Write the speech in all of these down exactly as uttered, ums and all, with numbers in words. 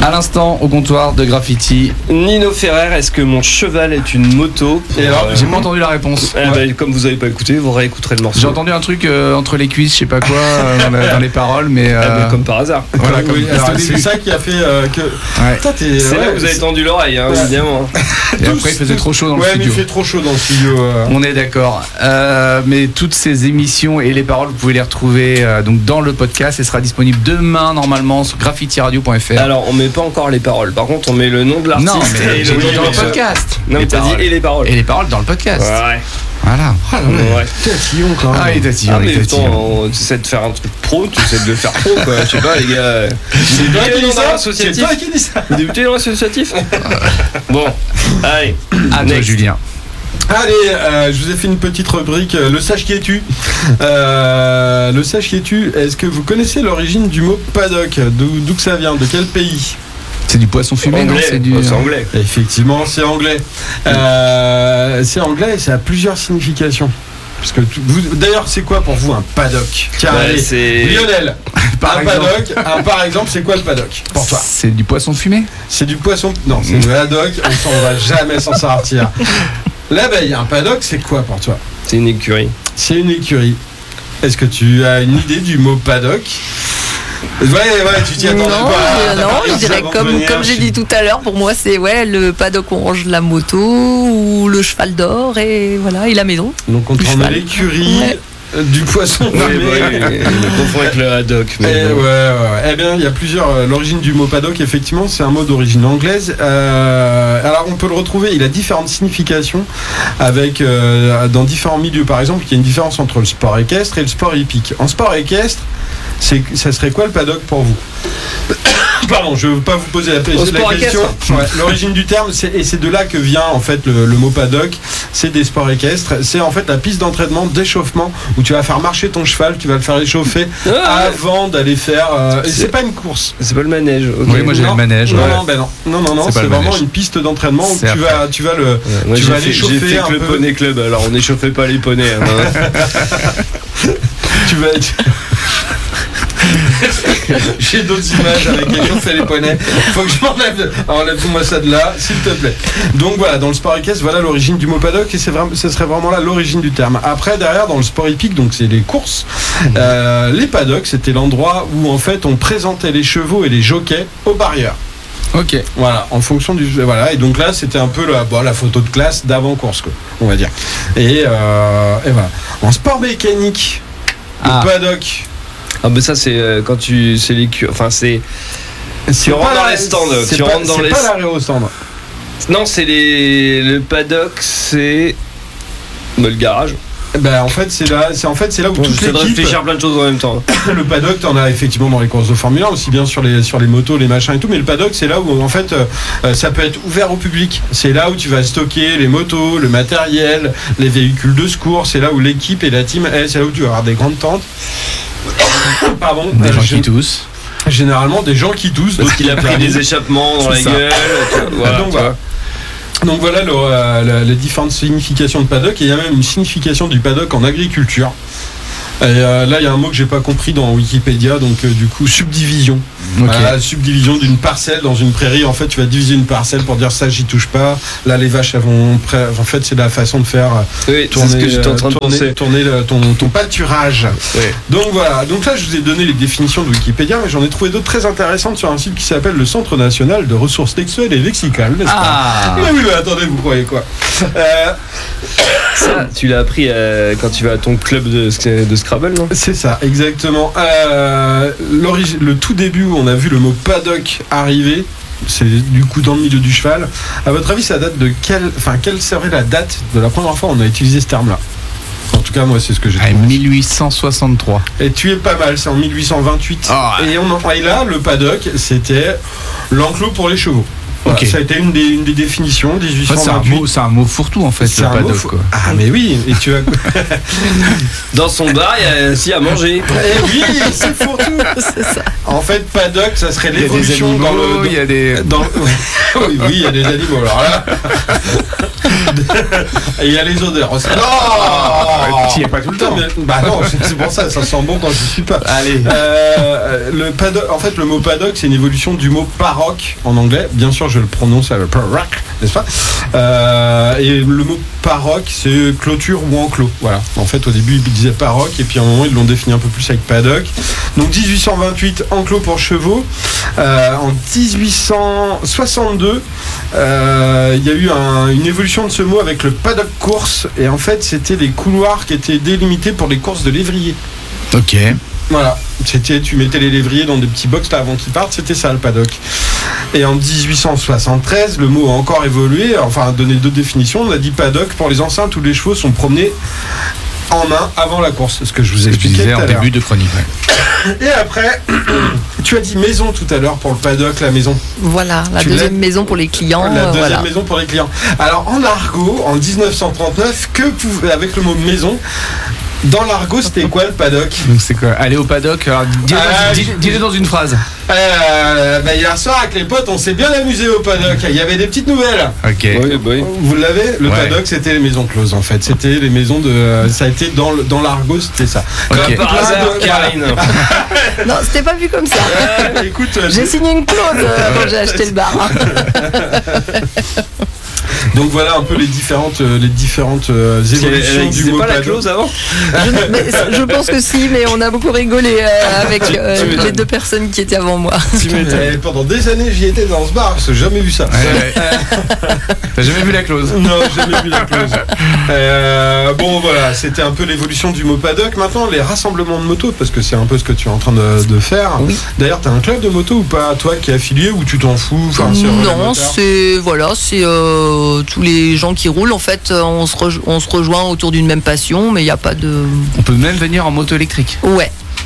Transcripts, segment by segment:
À l'instant, au comptoir de Graffiti. Nino Ferrer, est-ce que mon cheval est une moto? Et alors, euh, j'ai pas entendu la réponse. Eh ouais. ben, comme vous avez pas écouté, vous réécouterez le morceau. J'ai entendu un truc euh, entre les cuisses, je sais pas quoi, euh, dans, la, dans les paroles, mais. Euh... Ah ben, comme par hasard. Voilà, comme oui, alors, c'est ça qui a fait euh, que. Ouais. Putain, t'es, c'est ouais, là que vous avez tendu l'oreille, hein, ouais. évidemment. Et après, il faisait trop chaud dans ouais, le studio. Ouais, mais il fait trop chaud dans le studio. Euh... On est d'accord. Euh, mais toutes ces émissions et les paroles, vous pouvez les retrouver euh, donc dans le podcast. Et sera disponible demain normalement sur graffiti radio point f r. Alors, on met pas encore les paroles. Par contre, on met le nom de l'artiste. Non, mais et le le nom dans le de... podcast. Non, mais t'as dit et les paroles. Et les paroles dans le podcast. Ouais. Voilà. Ah, ouais. Tatillon quand même. Ah, il est tatillon. Ah, mais attends, tu essaies de faire un truc pro, tu essaies de le faire pro, quoi. Je sais pas, les gars. C'est toi qui dis ça. C'est toi qui dis ça. Vous débutez dans l'associatif. Bon, allez. À toi, Julien. Allez, euh, je vous ai fait une petite rubrique, euh, le sage qui es-tu euh, Le sage qui es-tu, est-ce que vous connaissez l'origine du mot paddock? D'où, d'où que ça vient? De quel pays? C'est du poisson fumé, anglais, non? C'est du... oh, c'est anglais. Effectivement, c'est anglais. Euh, c'est anglais et ça a plusieurs significations. Parce que tout, vous, d'ailleurs, c'est quoi pour vous un paddock? Tiens, ouais, allez, c'est... Lionel, par un exemple. paddock, un, par exemple, c'est quoi le paddock pour toi? C'est du poisson fumé? C'est du poisson. Non, c'est du haddock. On s'en va jamais s'en sortir. L'abeille, un paddock, c'est quoi pour toi? C'est une écurie. C'est une écurie. Est-ce que tu as une idée du mot paddock? Ouais, ouais, tu t'y attendais non, pas. Je, non, je dirais comme, comme j'ai dit tout à l'heure, pour moi c'est ouais, le paddock où on range la moto ou le cheval d'or et voilà, et la maison. Donc on prend l'écurie ouais. du poisson fumé. Oui, oui, on confond avec le haddock. Mais eh, bon. ouais, ouais, ouais. Eh bien, il y a plusieurs. Euh, l'origine du mot paddock, effectivement, c'est un mot d'origine anglaise. Euh, alors, on peut le retrouver. Il a différentes significations avec euh, dans différents milieux. Par exemple, il y a une différence entre le sport équestre et le sport hippique. En sport équestre, c'est, ça serait quoi le paddock pour vous? Pardon, je ne veux pas vous poser la, la question. Ouais, l'origine du terme, c'est, et c'est de là que vient en fait le, le mot paddock. C'est des sports équestres. C'est en fait la piste d'entraînement, d'échauffement, où tu vas faire marcher ton cheval, tu vas le faire échauffer ah, avant d'aller faire. Euh, et c'est, c'est pas une course. C'est pas le manège. Okay. Oui, moi j'ai non, le manège. Non, ouais. non, ben non, non, non, non. C'est, c'est vraiment manège. Une piste d'entraînement où tu vas, tu vas le, ouais, moi, tu j'ai vas fait, l'échauffer j'ai fait un que le peu. poney club. Alors on n'échauffait pas les poneys. Hein. Tu vas. Tu... J'ai d'autres images avec quelqu'un qui fait les poneys. Faut que je m'enlève. Enlève-moi ça de là, s'il te plaît. Donc voilà, dans le sport équestre, voilà l'origine du mot paddock et c'est vraiment, ce serait vraiment là l'origine du terme. Après, derrière, dans le sport hippique, donc c'est les courses. Euh, les paddocks, c'était l'endroit où en fait on présentait les chevaux et les jockeys aux barrières. Ok. Voilà, en fonction du voilà et donc là c'était un peu la, bon, la photo de classe d'avant course quoi, on va dire. Et, euh, et voilà. En sport mécanique, ah. le paddock. Ah mais ça c'est euh, quand tu c'est les enfin c'est c'est tu rentres dans les stands, tu pas, rentres dans c'est les pas l'arrêt au stand. Non, c'est les le paddock, c'est le garage. Ben en fait c'est là, c'est en fait c'est là où bon, toute l'équipe. Je réfléchir plein de choses en même temps. Le paddock, t'en as effectivement dans les courses de Formule un, aussi bien sur les sur les motos, les machins et tout, mais le paddock c'est là où en fait euh, ça peut être ouvert au public. C'est là où tu vas stocker les motos, le matériel, les véhicules de secours. C'est là où l'équipe et la team, eh, c'est là où tu vas avoir des grandes tentes. Pardon. Des euh, gens je... qui toussent. Généralement des gens qui toussent. Parce qu'il a pris des échappements dans c'est la ça. Gueule. Voilà, donc voilà. Donc voilà le, euh, la, les différentes significations de paddock et il y a même une signification du paddock en agriculture. Et euh, là il y a un mot que j'ai pas compris dans Wikipédia, donc euh, du coup subdivision. Okay. Voilà, subdivision d'une parcelle dans une prairie. En fait tu vas diviser une parcelle pour dire ça j'y touche pas. Là les vaches elles vont. En fait c'est la façon de faire oui, tourner, c'est ce que j'étais en train de tourner, penser. tourner le, ton, ton pâturage. Oui. Donc voilà. Donc là je vous ai donné les définitions de Wikipédia, mais j'en ai trouvé d'autres très intéressantes sur un site qui s'appelle le Centre National de Ressources Textuelles et Lexicales, n'est-ce ah. pas? Mais oui mais attendez, vous croyez quoi? euh... Ça, tu l'as appris euh, quand tu vas à ton club de, de Scrabble, non? C'est ça, exactement. Euh, le tout début où on a vu le mot paddock arriver, c'est du coup dans le milieu du cheval. À votre avis, ça date de quelle, enfin, quelle serait la date de la première fois où on a utilisé ce terme-là? En tout cas, moi, c'est ce que j'ai trouvé. dix-huit cent soixante-trois. Et tu es pas mal, c'est en dix-huit cent vingt-huit. Oh. Et, on, et là, le paddock, c'était l'enclos pour les chevaux. Voilà, Ok. ça a été une des, une des définitions, dix-huit cent Ouais, c'est, un vingt-huit. mot, c'est un mot fourre-tout en fait, C'est le un mot paddock. fou- Quoi. Ah mais oui, et tu as... Dans son bar, il y a aussi à manger. Eh oui, c'est pour tout. C'est ça. En fait, paddock, ça serait Il y a des l'évolution dans animaux, le... il y a des. Dans... oui, oui, il y a des animaux, alors là... Et il y a les odeurs aussi. Non, Tu y es pas tout le Putain, temps. mais- Bah non, c'est c'est pour ça, ça sent bon quand je suis pas. Allez. Euh, le paddock, en fait, le mot paddock, c'est une évolution du mot paroque en anglais. Bien sûr, je le prononce avec paroque, n'est-ce pas euh, Et le mot paroque, c'est clôture ou enclos. Voilà. En fait, au début, ils disaient paroque, et puis à un moment, ils l'ont défini un peu plus avec paddock. Donc, dix-huit cent vingt-huit, enclos pour chevaux. Euh, en dix-huit cent soixante-deux, euh, il y a eu un- une évolution de ce mot avec le paddock course. Et en fait, c'était des couloirs qui étaient délimités pour les courses de lévriers. Ok. Voilà, c'était, tu mettais les lévriers dans des petits box là avant qu'ils partent, c'était ça le paddock. Et en dix-huit cent soixante-treize, le mot a encore évolué, enfin a donné deux définitions. On a dit paddock pour les enceintes où les chevaux sont promenés en main avant la course, ce que je vous C'est ce que je expliquais disais tout en à l'heure. début de chronique. Ouais. Et après, tu as dit maison tout à l'heure pour le paddock, la maison. Voilà, la Tu deuxième l'as- maison pour les clients. La euh, deuxième voilà. maison pour les clients. Alors en argot, en dix-neuf cent trente-neuf, que pouvait, avec le mot maison, dans l'argot, c'était quoi le paddock? Donc c'est quoi? Aller au paddock, alors, dis-le, Ah, dans, dis- je- dis-le dans une phrase. euh, bah, Hier soir avec les potes, on s'est bien amusé au paddock. Il y avait des petites nouvelles. Ok. Oui, oui. Vous l'avez? Le Ouais. paddock, c'était les maisons closes en fait. C'était les maisons de. Ça a été dans, le- dans l'argot, c'était ça. Ok. Comme par Plein de- hasard, Karine. Non, c'était pas vu comme ça. Euh, écoute, euh, J'ai signé une clause euh, quand j'ai acheté le bar. donc voilà un peu les différentes, euh, les différentes euh, Elle évolutions du n'existait mot pas la paddock. clause avant Je, ne- mais je pense que si, mais on a beaucoup rigolé euh, avec euh, Tu m'étonnes. les deux personnes qui étaient avant moi. Et pendant des années, j'y étais dans ce bar, j'ai jamais vu ça. Ouais, ouais. T'as jamais vu la clause? Non, j'ai jamais vu la clause. Euh, bon, voilà, c'était un peu l'évolution du mot paddock. Maintenant, les rassemblements de motos, parce que c'est un peu ce que tu es en train de, de faire. Oui. D'ailleurs, t'as un club de moto ou pas, toi, qui est affilié, ou tu t'en fous? Enfin, c'est relais Non, motard. c'est voilà, c'est euh, tous les gens qui roulent. En fait, euh, on se, rej- on se rejoint autour d'une même passion, mais il n'y a pas de. On peut même venir en moto électrique. Ouais.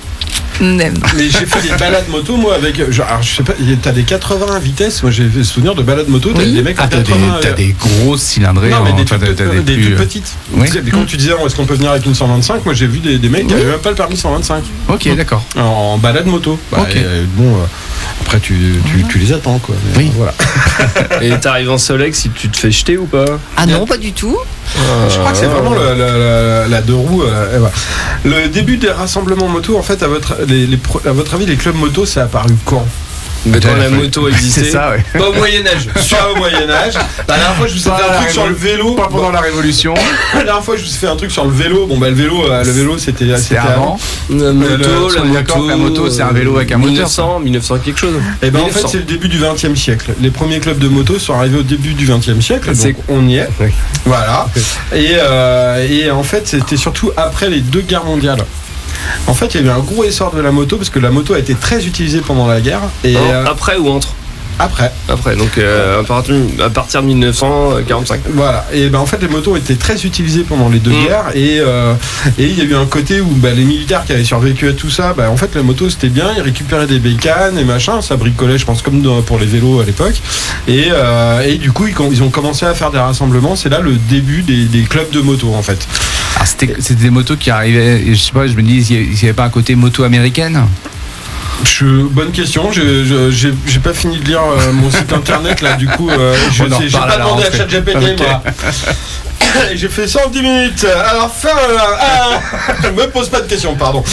Nem. Mais j'ai fait des balades moto, moi, avec. Genre, alors, je sais pas, t'as des quatre-vingts vitesses. Moi, j'ai fait souvenir de balades moto. T'as Oui. des mecs Ah, en t'as des, quatre-vingts. t'as euh, des grosses cylindrées. Non, mais en- des, enfin, toutes, t'as- t'as des des plus, toutes euh, petites. Oui. Tu sais, mais quand tu disais, est-ce qu'on peut venir avec une cent vingt-cinq, moi j'ai vu des, des mecs qui Oui. n'avaient même pas le permis cent vingt-cinq. Ok, d'accord. En, en balade moto. Bah, Ok. et, euh, bon, euh, après tu, tu, tu les attends, quoi. Mais, Oui. euh, voilà. Et t'arrives en Solex, si tu te fais jeter ou pas Ah non, pas du tout. Je crois que c'est vraiment la, la, la, la deux roues. euh, et voilà. Le début des rassemblements moto, en fait, à votre, les, les pro- à votre avis, les clubs moto, c'est apparu quand? Mais quand Ouais, la ouais. moto existait. C'est ça, ouais. Pas au Moyen-Âge. Pas au Moyen-Âge. La dernière fois, je vous ai Pas fait à un la truc sur le vélo. Pas pendant la Révolution. La dernière fois, je vous ai fait un truc sur le vélo. Bon, bah, le vélo, euh, le vélo c'était C'était avant. La moto, le- la on est d'accord moto. que la moto, c'est un vélo avec un moteur, mille neuf cents, mille neuf cents quelque chose. Et ben en mille neuf cents. fait c'est le début du vingtième siècle. Les premiers clubs de moto sont arrivés au début du vingtième siècle, C'est- donc on y est. Oui. Voilà. Et, euh, et en fait c'était surtout après les deux guerres mondiales. En fait il y a eu un gros essor de la moto parce que la moto a été très utilisée pendant la guerre et Non, euh, Après ou entre après. Après, donc euh, à, partir, à partir de mille neuf cent quarante-cinq. Voilà, et ben en fait les motos ont été très utilisées pendant les deux Mm. guerres et euh, et il y a eu un côté où bah, les militaires qui avaient survécu à tout ça, bah, en fait la moto c'était bien, ils récupéraient des bécanes et machin, ça bricolait je pense comme dans- pour les vélos à l'époque et, euh, et du coup ils, ils ont commencé à faire des rassemblements, c'est là le début des, des clubs de moto en fait. Alors, c'était, c'était des motos qui arrivaient, et je sais pas, je me dis, s'il n'y avait pas un côté moto américaine? Je, bonne question, je, je- j'ai, j'ai pas fini de lire euh, mon site internet là du coup euh, je On en sais, j'ai reparle pas à la demandé à rentrée. ChatGPT Ok. moi. Et j'ai fait cent dix minutes. Alors fin. euh, ah, me pose pas de questions, pardon.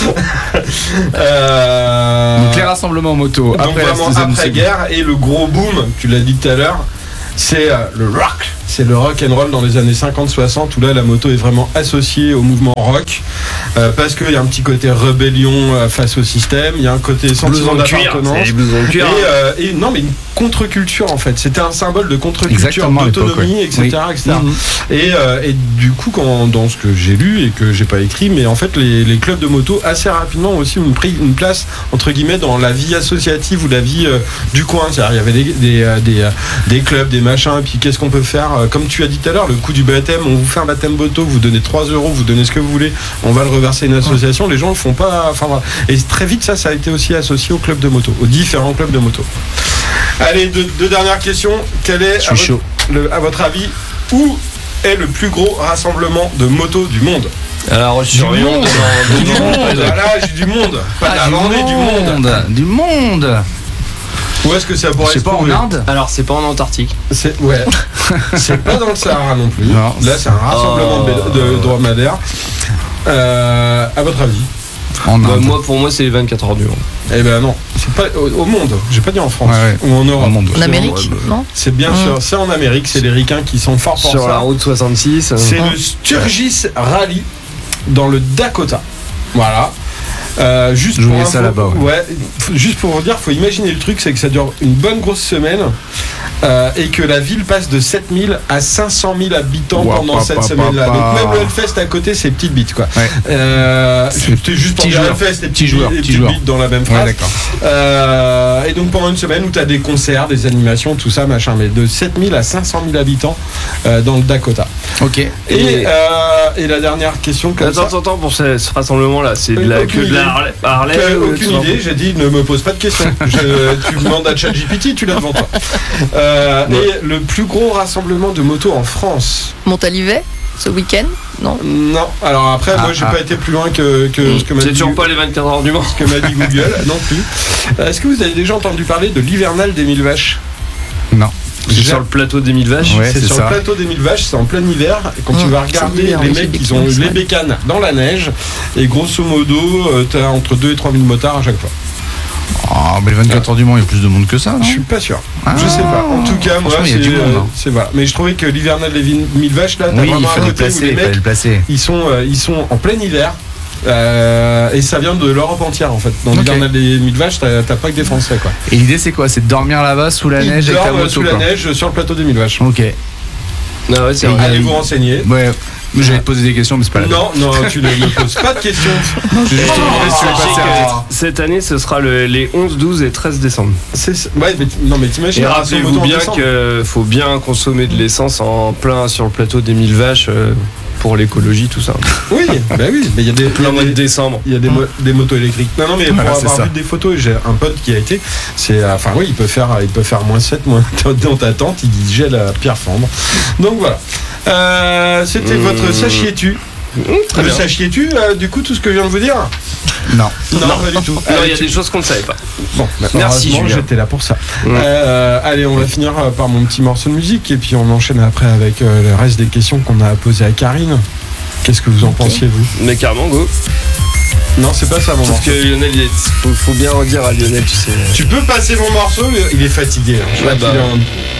Euh, Donc les rassemblements moto, donc après la vraiment deuxième après seconde. guerre et le gros boom, tu l'as dit tout à l'heure, c'est euh, le rock. C'est le rock and roll dans les années cinquante soixante où là la moto est vraiment associée au mouvement rock euh, parce qu'il y a un petit côté rébellion euh, face au système, il y a un côté sentiment Blousons de cuir. d'appartenance. C'est les blousons de Et, cuir. euh, et non mais une contre-culture en fait, c'était un symbole de contre-culture, Exactement, à l'époque, d'autonomie, ouais. et cetera, Oui. et cetera. Mhm. Et, euh, et du coup quand, dans ce que j'ai lu et que j'ai pas écrit, mais en fait les, les clubs de moto assez rapidement ont aussi une, pris une place entre guillemets dans la vie associative ou la vie euh, du coin, c'est-à-dire il y avait des, des, euh, des, euh, des clubs, des machins, et puis qu'est-ce qu'on peut faire, euh, comme tu as dit tout à l'heure, le coût du baptême, on vous fait un baptême moto, vous donnez trois euros, vous donnez ce que vous voulez, on va le reverser à une association, les gens le font pas, enfin voilà. Et très vite ça, ça a été aussi associé aux clubs de moto, aux différents clubs de moto. Allez, deux, deux dernières questions. Quel est, Je à suis votre, chaud. le, à votre avis, où est le plus gros rassemblement de motos du monde? Alors, je suis Du monde. Du monde. Voilà, j'ai du monde. Pas de la vendée, du monde. Du monde. Où est-ce que ça Je pourrait sais se pas, en trouver? Inde. Alors, c'est pas en Antarctique. C'est ouais. C'est pas dans le Sahara non plus. Non. Là, c'est un rassemblement Oh. de, de dromadaires. Euh, à votre avis? En Bah, Inde. moi, pour moi, c'est les vingt-quatre heures du Mans. Eh ben non, c'est pas au, au monde. J'ai pas dit en France Ouais, ouais. ou en Europe. Au monde. En Amérique, non? C'est bien Mmh. sûr, c'est en Amérique. C'est les ricains qui sont forts pour Sur ça. la route soixante-six. C'est le Sturgis Rally dans le Dakota. Voilà. Euh, juste Je pour voyais info- ça là-bas, ouais. ouais, faut- juste pour vous dire, faut imaginer le truc, c'est que ça dure une bonne grosse semaine euh, et que la ville passe de sept mille à cinq cent mille habitants Ouah, pendant pa, cette pa, semaine-là. pa, Donc pa. même le Hellfest à côté, c'est petite bite quoi. Ouais. Euh, C'est C'était juste pour petit dire joueur. Hellfest et Petit petite joueur, bite- et petit petite joueur. bite dans la même Ouais, phrase. d'accord. Euh, et donc pendant une semaine où tu as des concerts, des animations, tout ça, machin, mais de sept mille à cinq cent mille habitants euh, dans le Dakota. Ok. Et, Et- euh, et la dernière question comme Attends, ça. attends, attends, pour ce, ce rassemblement-là, c'est de la, Aucune que de la idée. Harley, Harley Que- ou- aucune idée, j'ai dit ne me pose pas de questions. Je- tu demandes à ChatGPT, tu l'as devant toi. Euh, Ouais. Et le plus gros rassemblement de motos en France? Montalivet, ce week-end? Non? Non. Alors après, Ah, moi j'ai ah. pas été plus loin que, que ce que m'a C'est dit, toujours pas les vingt-quatre heures du Mans. ce que m'a dit Google non plus. Euh, Est-ce que vous avez déjà entendu parler de l'hivernal des mille vaches? Non. C'est J'ai- sur le plateau des mille vaches. Ouais, c'est c'est sur ça. le plateau des mille vaches, c'est en plein hiver. Et quand Mmh, tu vas c'est regarder l'hiver, les oui, j'ai mecs, des ils ont clients, les ouais. bécanes dans la neige. Et grosso modo, euh, t'as entre deux et trois mille motards à chaque fois. Oh, mais le vingt-quatre heures du Mans, il y a plus de monde que ça, non? Je suis pas sûr. Ah. Je sais pas. En tout cas, moi, Franchement, il y a c'est, du monde, euh, hein. c'est voilà. Mais je trouvais que l'hivernal des vi- mille vaches, là, t'as Oui, il vraiment un fallait le côté où placer, les il fallait mecs, le placer. ils sont, euh, ils sont en plein hiver. Euh, et ça vient de l'Europe entière en fait. Dans Ok. l'hivernal des mille vaches, t'as, t'as pas que des Français quoi. Et l'idée, c'est quoi? C'est de dormir là-bas sous la Ils neige avec ta dorment moto, sous la quoi. neige sur le plateau des mille vaches. Ok. Ah ouais, c'est Et vrai. il y a- Allez vous renseigner. Ouais. J'allais te poser des questions, mais c'est pas la peine. Non, non, tu ne me poses pas de questions. J'ai juste demandé si tu veux Ah, passer à- Cette année, ce sera le- les onze, douze et treize décembre. C'est, ouais, mais, t- non, mais t'imagines. Et un rappelez-vous moto en bien décembre. qu'il faut bien consommer de l'essence en plein sur le plateau des mille vaches euh, pour l'écologie, tout ça. Oui, bah oui, mais il y a des, il y Plein a mois de des, décembre. il y a des, mo- des motos électriques. Non, non, mais pour Voilà, c'est avoir ça. vu des photos, j'ai un pote qui a été. C'est, euh, enfin, oui, il peut faire, il peut faire moins sept, moins dans ta tente, il gèle à pierre fendre. Donc voilà. Euh, c'était Mmh. votre sachiez-tu. Très Le bien. sachiez-tu, euh, du coup, tout ce que je viens de vous dire? Non. Non, pas du tout. Non, il y Allez, a tu- des choses qu'on ne savait pas. Bon, bah, Merci, heureusement, Julien. j'étais là pour ça. Mmh. Euh, allez, on va finir euh, par mon petit morceau de musique et puis on enchaîne après avec euh, le reste des questions qu'on a posées à Karine. Qu'est-ce que vous en pensiez, vous? Mais carrément, go. Non, c'est pas ça mon Parce morceau. que Lionel, il est- faut, faut bien redire à Lionel, tu sais. Tu peux passer mon morceau, il est fatigué. hein. Je Ouais, vois bah. qu'il est en-